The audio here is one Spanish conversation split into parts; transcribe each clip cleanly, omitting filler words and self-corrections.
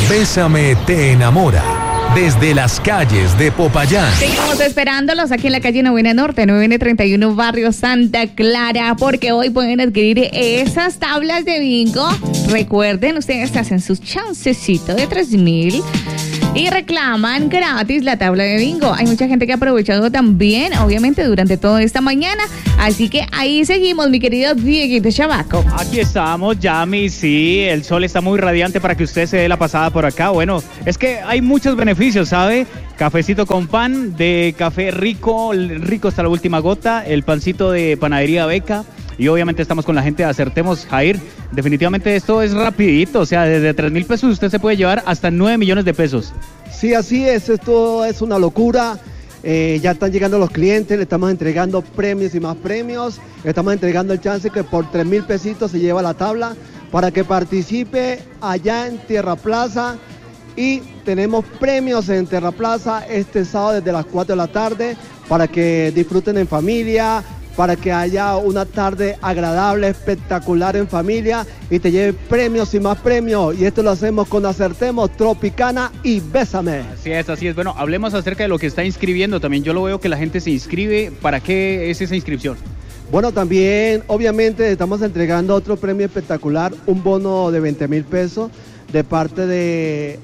Bésame te enamora. Desde las calles de Popayán. Seguimos esperándolos aquí en la calle Novena Norte, 931 Barrio Santa Clara, porque hoy pueden adquirir esas tablas de bingo. Recuerden, ustedes hacen sus chancecitos de 3,000 y reclaman gratis la tabla de bingo. Hay mucha gente que ha aprovechado también, obviamente, durante toda esta mañana. Así que ahí seguimos, mi querido Dieguito Chavaco. Aquí estamos, Yami, sí, el sol está muy radiante para que usted se dé la pasada por acá. Bueno, es que hay muchos beneficios, ¿sabe? Cafecito con pan, de café rico, rico hasta la última gota, el pancito de panadería Beca. Y obviamente estamos con la gente de Acertemos, Jair. Definitivamente esto es rapidito, o sea, desde 3,000 pesos usted se puede llevar hasta 9 millones de pesos. Sí, así es, esto es una locura. Ya están llegando los clientes, le estamos entregando premios y más premios. Le estamos entregando el chance que por 3,000 pesitos se lleva la tabla para que participe allá en Tierra Plaza. Y tenemos premios en Tierra Plaza este sábado desde las 4 de la tarde para que disfruten en familia, para que haya una tarde agradable, espectacular en familia y te lleve premios y más premios. Y esto lo hacemos con Acertemos, Tropicana y Bésame. Así es, así es. Bueno, hablemos acerca de lo que está inscribiendo también. Yo lo veo que la gente se inscribe. ¿Para qué es esa inscripción? Bueno, también obviamente estamos entregando otro premio espectacular, un bono de 20,000 pesos de parte de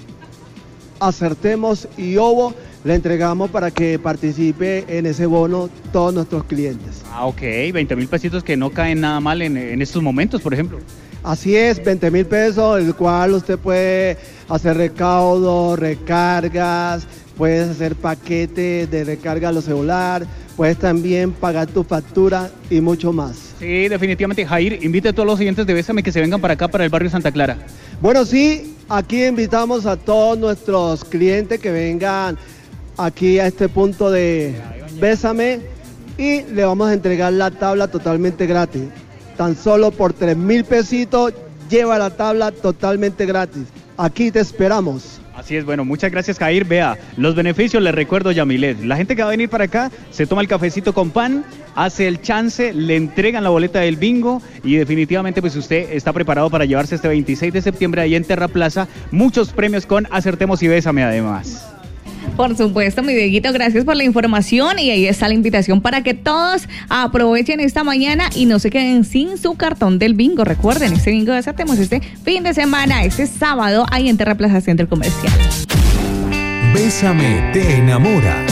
Acertemos y Ovo. Le entregamos para que participe en ese bono todos nuestros clientes. Ah, ok, 20,000 pesitos que no caen nada mal en estos momentos, por ejemplo. Así es, 20,000 pesos, el cual usted puede hacer recaudo, recargas, puedes hacer paquetes de recarga a los celular, puedes también pagar tu factura y mucho más. Sí, definitivamente. Jair, invite a todos los oyentes de Bésame que se vengan para acá, para el barrio Santa Clara. Bueno, sí, aquí invitamos a todos nuestros clientes que vengan aquí a este punto de Bésame y le vamos a entregar la tabla totalmente gratis. Tan solo por 3,000 pesitos lleva la tabla totalmente gratis. Aquí te esperamos. Así es, bueno, muchas gracias, Jair. Vea, los beneficios, les recuerdo, Yamilet. La gente que va a venir para acá se toma el cafecito con pan, hace el chance, le entregan la boleta del bingo y definitivamente pues usted está preparado para llevarse este 26 de septiembre ahí en Terra Plaza muchos premios con Acertemos y Bésame además. Por supuesto, mi Dieguito, gracias por la información y ahí está la invitación para que todos aprovechen esta mañana y no se queden sin su cartón del bingo. Recuerden, este bingo de Acertemos este fin de semana, este sábado, ahí en Terra Plaza Centro Comercial. Bésame te enamora.